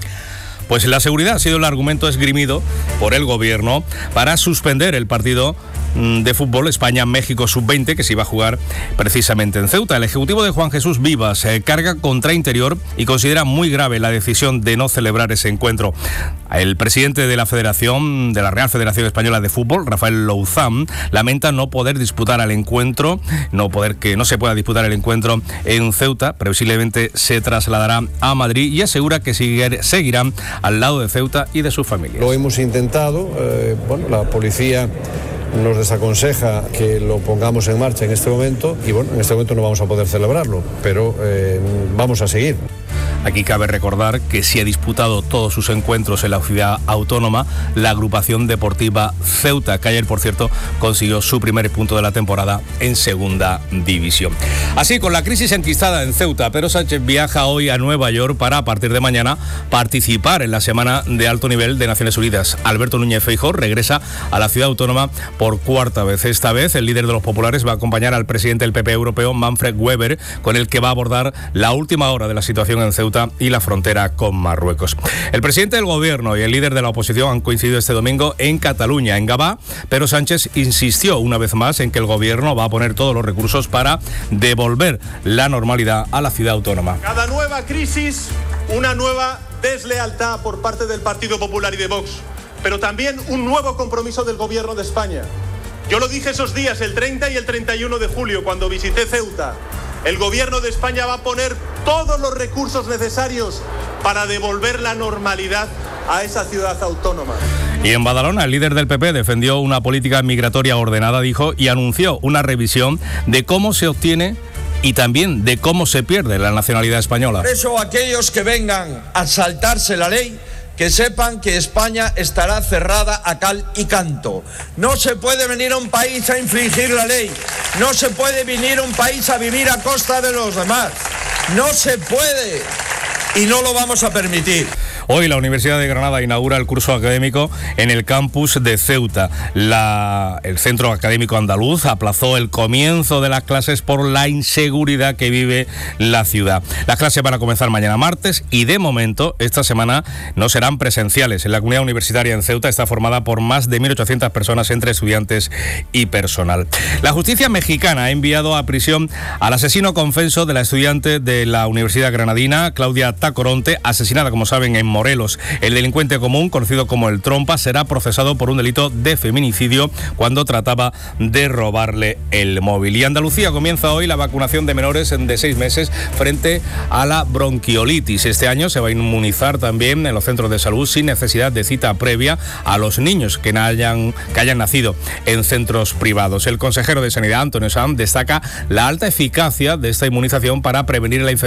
Pues la seguridad ha sido el argumento esgrimido por el gobierno para suspender el partido de fútbol España-México sub veinte que se iba a jugar precisamente en Ceuta. El ejecutivo de Juan Jesús Vivas eh, carga contra Interior y considera muy grave la decisión de no celebrar ese encuentro. El presidente de la Federación, de la Real Federación Española de Fútbol, Rafael Louzán, lamenta no poder disputar el encuentro, no poder que no se pueda disputar el encuentro en Ceuta. Previsiblemente se trasladará a Madrid y asegura que seguir, seguirán al lado de Ceuta y de sus familias. Lo hemos intentado, eh, bueno, la policía nos desaconseja que lo pongamos en marcha en este momento y bueno, en este momento no vamos a poder celebrarlo, pero eh, vamos a seguir. Aquí cabe recordar que sí ha disputado todos sus encuentros en la ciudad autónoma la agrupación deportiva Ceuta, que ayer, por cierto, consiguió su primer punto de la temporada en segunda división. Así, con la crisis enquistada en Ceuta, Pedro Sánchez viaja hoy a Nueva York para, a partir de mañana, participar en la semana de alto nivel de Naciones Unidas. Alberto Núñez Feijóo regresa a la ciudad autónoma por cuarta vez. Esta vez, el líder de los populares va a acompañar al presidente del P P europeo, Manfred Weber, con el que va a abordar la última hora de la situación en Ceuta y la frontera con Marruecos. El presidente del gobierno y el líder de la oposición han coincidido este domingo en Cataluña, en Gavà. Pedro Sánchez insistió una vez más en que el gobierno va a poner todos los recursos para devolver la normalidad a la ciudad autónoma. Cada nueva crisis, una nueva deslealtad por parte del Partido Popular y de Vox, pero también un nuevo compromiso del gobierno de España. Yo lo dije esos días, el treinta y el treinta y uno de julio, cuando visité Ceuta. El gobierno de España va a poner todos los recursos necesarios para devolver la normalidad a esa ciudad autónoma. Y en Badalona, el líder del P P defendió una política migratoria ordenada, dijo, y anunció una revisión de cómo se obtiene y también de cómo se pierde la nacionalidad española. Por eso aquellos que vengan a saltarse la ley, que sepan que España estará cerrada a cal y canto. No se puede venir a un país a infringir la ley. No se puede venir a un país a vivir a costa de los demás. No se puede. Y no lo vamos a permitir. Hoy la Universidad de Granada inaugura el curso académico en el campus de Ceuta. La, el Centro Académico Andaluz aplazó el comienzo de las clases por la inseguridad que vive la ciudad. Las clases van a comenzar mañana martes y de momento esta semana no serán presenciales. La comunidad universitaria en Ceuta está formada por más de mil ochocientas personas entre estudiantes y personal. La justicia mexicana ha enviado a prisión al asesino confeso de la estudiante de la Universidad Granadina, Claudia Tacoronte, asesinada, como saben, en Morelos. El delincuente común, conocido como el Trompa, será procesado por un delito de feminicidio cuando trataba de robarle el móvil. Y Andalucía comienza hoy la vacunación de menores de seis meses frente a la bronquiolitis. Este año se va a inmunizar también en los centros de salud sin necesidad de cita previa a los niños que hayan, que hayan nacido en centros privados. El consejero de Sanidad, Antonio Sanz, destaca la alta eficacia de esta inmunización para prevenir la infección